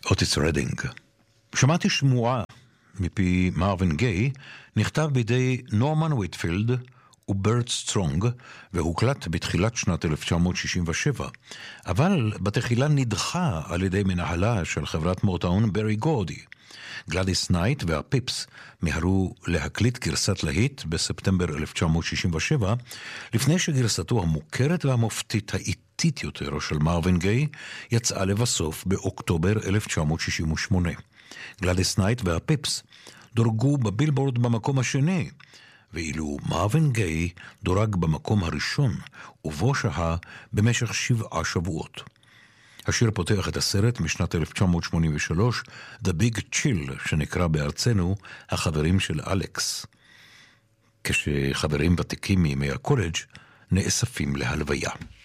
אוטיס רדינג. שמעתי שמועה מפי מרווין גיי, נכתב בידי נורמן וויטפילד וברט סטרונג, והוקלט בתחילת שנת 1967, אבל בתחילה נדחה על ידי מנהלה של חברת מוטאון ברי גורדי. גלדיס נייט והפיפס מהרו להקליט גרסת להיט בספטמבר 1967, לפני שגרסתו המוכרת והמופתית האיטית יותר של מרווין גיי יצאה לבסוף באוקטובר 1968. גלדיס נייט והפיפס דורגו בבילבורד במקום השני, ואילו מרווין גיי דורג במקום הראשון, ובו שהה במשך 7 שבועות. השיר פותח את הסרט משנת 1983, The Big Chill, שנקרא בארצנו החברים של אלכס, כשחברים ותיקים מימי הקולג' נאספים להלוויה.